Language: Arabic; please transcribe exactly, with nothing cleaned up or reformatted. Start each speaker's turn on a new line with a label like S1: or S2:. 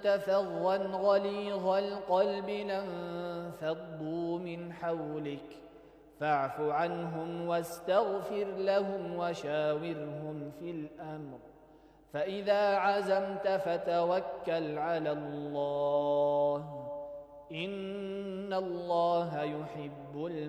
S1: فظا غليظ القلب لانفضوا من حولك فاعف عنهم واستغفر لهم وشاورهم في الأمر فإذا عزمت فتوكل على الله إن الله يحب المؤمنين